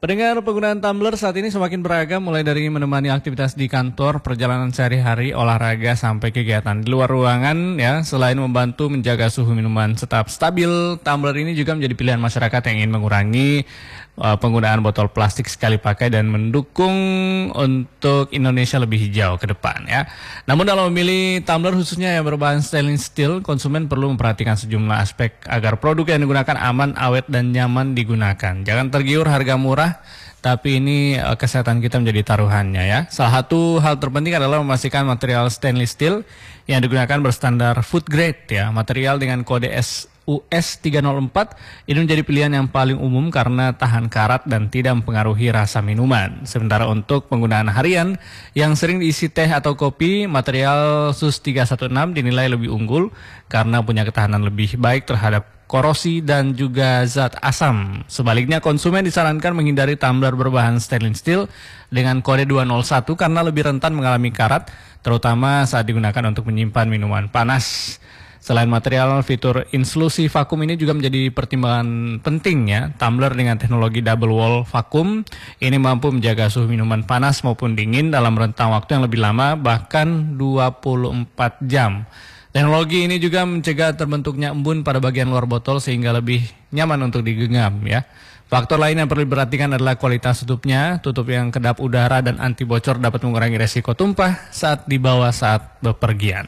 Pendengar, penggunaan tumbler saat ini semakin beragam, mulai dari menemani aktivitas di kantor, perjalanan sehari-hari, olahraga, sampai kegiatan di luar ruangan ya. Selain membantu menjaga suhu minuman tetap stabil, tumbler ini juga menjadi pilihan masyarakat yang ingin mengurangi penggunaan botol plastik sekali pakai dan mendukung untuk Indonesia lebih hijau ke depan ya. Namun dalam memilih tumbler khususnya yang berbahan stainless steel, konsumen perlu memperhatikan sejumlah aspek agar produk yang digunakan aman, awet, dan nyaman digunakan. Jangan tergiur harga murah, tapi ini kesehatan kita menjadi taruhannya ya. Salah satu hal terpenting adalah memastikan material stainless steel yang digunakan berstandar food grade ya. Material dengan kode US 304 ini menjadi pilihan yang paling umum karena tahan karat dan tidak mempengaruhi rasa minuman. Sementara untuk penggunaan harian yang sering diisi teh atau kopi, material SUS 316 dinilai lebih unggul karena punya ketahanan lebih baik terhadap korosi dan juga zat asam. Sebaliknya, konsumen disarankan menghindari tumbler berbahan stainless steel dengan kode 201 karena lebih rentan mengalami karat, terutama saat digunakan untuk menyimpan minuman panas. Selain material, fitur inslusi vakum ini juga menjadi pertimbangan penting ya. Tumbler dengan teknologi double wall vakum ini mampu menjaga suhu minuman panas maupun dingin dalam rentang waktu yang lebih lama, bahkan 24 jam. Teknologi ini juga mencegah terbentuknya embun pada bagian luar botol sehingga lebih nyaman untuk digenggam ya. Faktor lain yang perlu diperhatikan adalah kualitas tutupnya. Tutup yang kedap udara dan anti bocor dapat mengurangi resiko tumpah saat dibawa saat bepergian.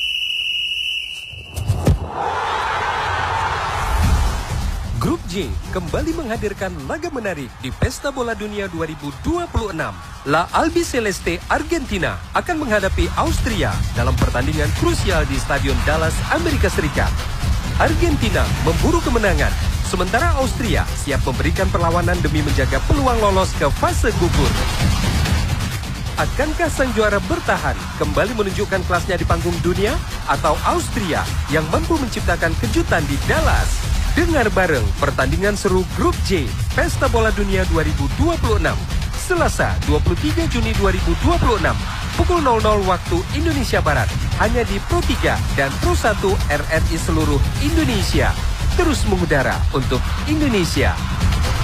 Grup J kembali menghadirkan laga menarik di Pesta Bola Dunia 2026. La Albiceleste Argentina akan menghadapi Austria dalam pertandingan krusial di Stadion Dallas, Amerika Serikat. Argentina memburu kemenangan, sementara Austria siap memberikan perlawanan demi menjaga peluang lolos ke fase gugur. Akankah sang juara bertahan kembali menunjukkan kelasnya di panggung dunia, atau Austria yang mampu menciptakan kejutan di Dallas? Dengar bareng pertandingan seru Grup J Pesta Bola Dunia 2026 Selasa 23 Juni 2026 pukul 00 waktu Indonesia Barat, hanya di Pro 3 dan Pro 1 RRI seluruh Indonesia. Terus mengudara untuk Indonesia.